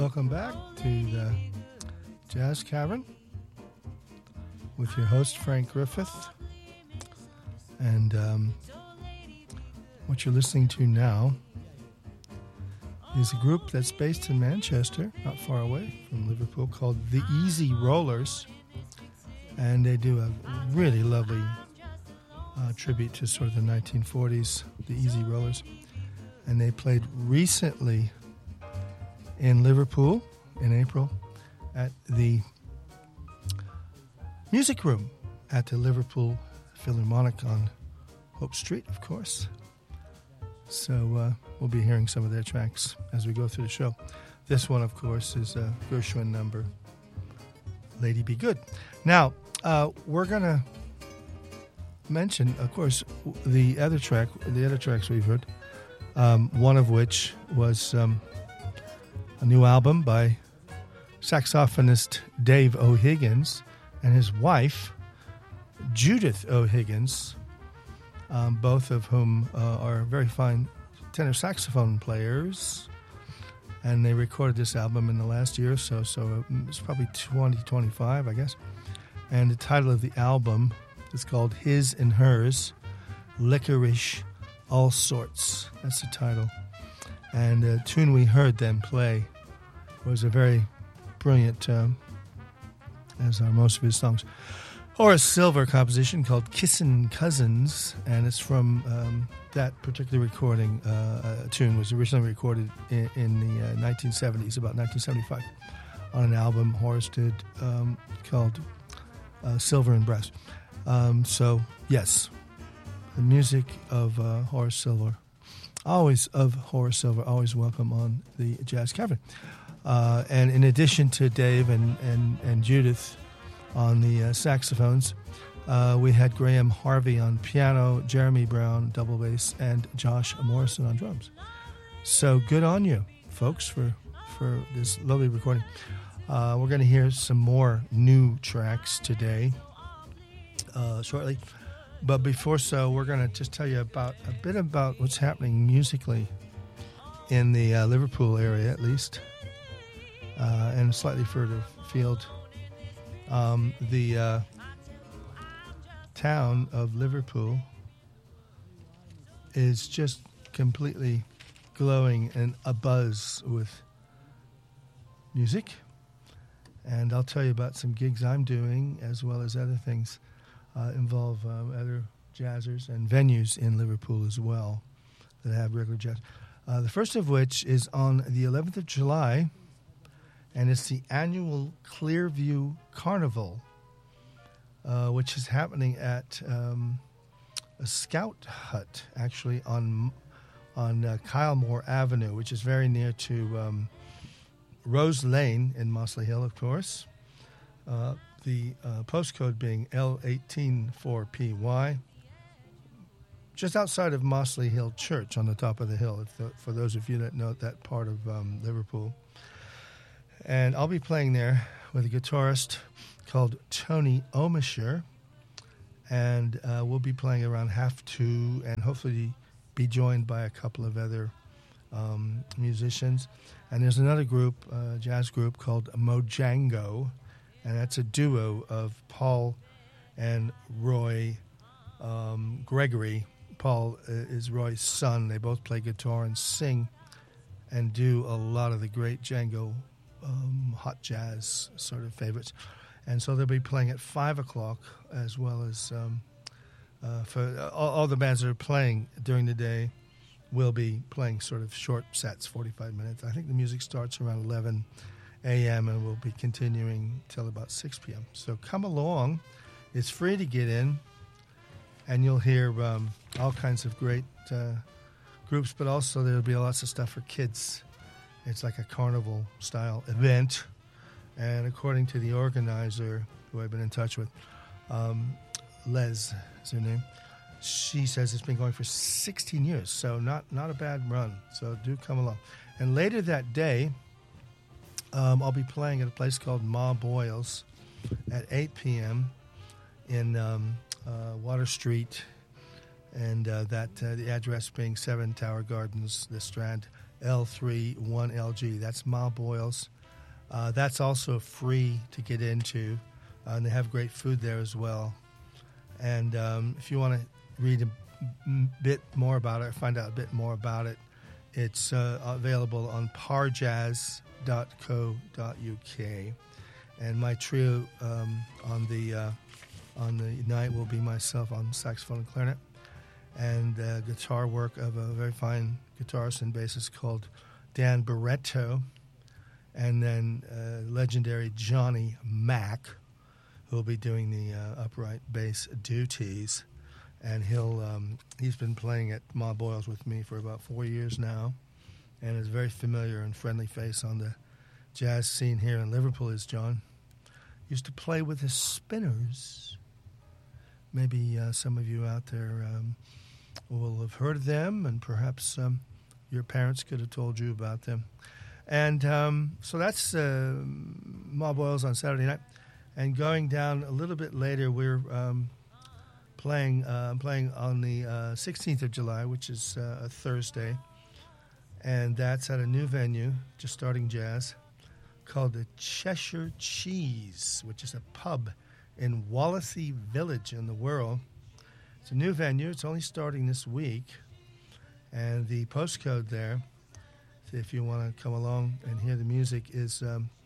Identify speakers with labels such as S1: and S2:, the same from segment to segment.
S1: Welcome back to the Jazz Cavern with your host, Frank Griffith. And what you're listening to now is a group that's based in Manchester, not far away from Liverpool, called The Easy Rollers. And they do a really lovely tribute to sort of the 1940s, The Easy Rollers. And they played recently in Liverpool in April at the Music Room at the Liverpool Philharmonic on Hope Street, of course. So we'll be hearing some of their tracks as we go through the show. This one, of course, is a Gershwin number, Lady Be Good. Now, we're going to mention, of course, the other tracks we've heard, one of which was a new album by saxophonist Dave O'Higgins and his wife, Judith O'Higgins, both of whom are very fine tenor saxophone players. And they recorded this album in the last year or so it's probably 2025, I guess. And the title of the album is called His and Hers, Licorice All Sorts. That's the title. And the tune we heard them play was a very brilliant, as are most of his songs, Horace Silver composition called Kissin' Cousins, and it's from that particular recording. Tune was originally recorded in the 1970s, about 1975, on an album Horace did called Silver and Brass. So, yes, the music of Horace Silver, always welcome on the Jazz Cavern. And in addition to Dave and Judith on the saxophones, we had Graham Harvey on piano, Jeremy Brown double bass, and Josh Morrison on drums. So good on you, folks, for this lovely recording. We're going to hear some more new tracks today, shortly. But before so, we're going to just tell you a bit about what's happening musically in the Liverpool area, at least, and slightly further afield. The town of Liverpool is just completely glowing and abuzz with music. And I'll tell you about some gigs I'm doing, as well as other things involve other jazzers and venues in Liverpool as well that have regular jazz. The first of which is on the 11th of July, and it's the annual Clearview Carnival, which is happening at a scout hut, actually, on Kylemore Avenue, which is very near to Rose Lane in Mossley Hill, of course. The postcode being L184PY, just outside of Mossley Hill Church on the top of the hill, for those of you that know that part of Liverpool. And I'll be playing there with a guitarist called Tony Omisher, and we'll be playing around 1:30 and hopefully be joined by a couple of other musicians. And there's another group, jazz group called Mojango, and that's a duo of Paul and Roy Gregory. Paul is Roy's son. They both play guitar and sing and do a lot of the great Django hot jazz sort of favorites. And so they'll be playing at 5 o'clock, as well as for all the bands that are playing during the day will be playing sort of short sets, 45 minutes. I think the music starts around 11 a.m. and will be continuing till about 6 p.m. So come along. It's free to get in, and you'll hear all kinds of great groups, but also there'll be lots of stuff for kids. It's like a carnival-style event, and according to the organizer, who I've been in touch with, Les is her name, she says it's been going for 16 years, so not a bad run. So do come along. And later that day, I'll be playing at a place called Ma Boyle's at 8 p.m. in Water Street, and the address being 7 Tower Gardens, The Strand, L31LG. That's Ma Boyles. That's also free to get into, and they have great food there as well. And if you want to read a bit more about it, or find out a bit more about it, it's available on parjazz.co.uk. And my trio on the night will be myself on saxophone and clarinet, and guitar work of a very fine guitarist and bassist called Dan Barretto, and then legendary Johnny Mack, who will be doing the upright bass duties. And he's been playing at Ma Boyles with me for about 4 years now, and is a very familiar and friendly face on the jazz scene here in Liverpool. Is John. Used to play with the Spinners. Maybe some of you out there will have heard of them, and perhaps your parents could have told you about them. And so that's Ma Boyles on Saturday night. And going down a little bit later, we're playing on the 16th of July, which is a Thursday. And that's at a new venue, just starting jazz, called the Cheshire Cheese, which is a pub in Wallasey Village in the Wirral. It's a new venue. It's only starting this week. And the postcode there, if you want to come along and hear the music, is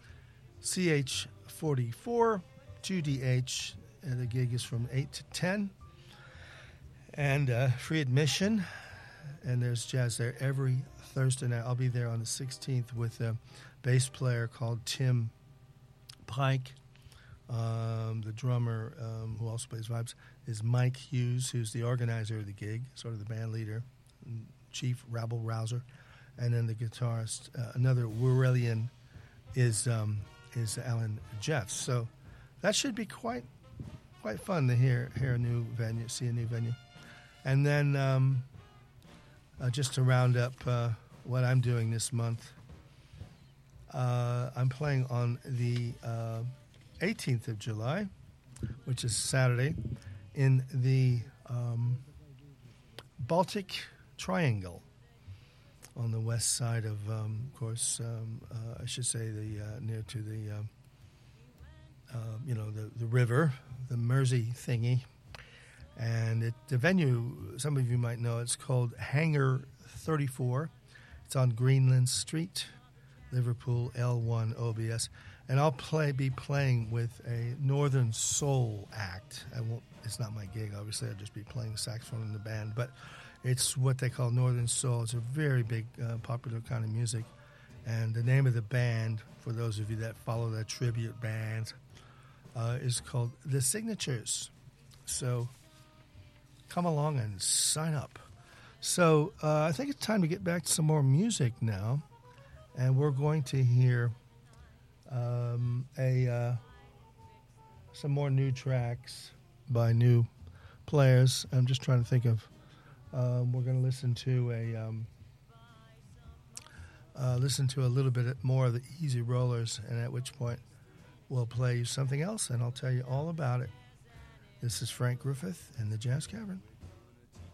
S1: CH44 2DH. And the gig is from 8 to 10. And free admission. And there's jazz there every Thursday night. I'll be there on the 16th with a bass player called Tim Pike. The drummer, who also plays vibes, is Mike Hughes, who's the organizer of the gig, sort of the band leader, chief rabble rouser. And then the guitarist, another Wirralian, is Alan Jeffs. So that should be quite fun to hear a new venue, see a new venue. And then just to round up what I'm doing this month, I'm playing on the 18th of July, which is Saturday, in the Baltic Triangle on the west side of course, I should say near to the the river, the Mersey thingy. And the venue, some of you might know, it's called Hangar 34. It's on Greenland Street, Liverpool, L1 OBS. And I'll be playing with a Northern Soul act. It's not my gig, obviously. I'll just be playing the saxophone in the band. But it's what they call Northern Soul. It's a very big, popular kind of music. And the name of the band, for those of you that follow that tribute band, is called The Signatures. So come along and sign up. So I think it's time to get back to some more music now. And we're going to hear some more new tracks by new players. I'm just trying to think of. We're going to listen to a little bit more of the Easy Rollers, and at which point we'll play you something else, and I'll tell you all about it. This is Frank Griffith in the Jazz Cavern.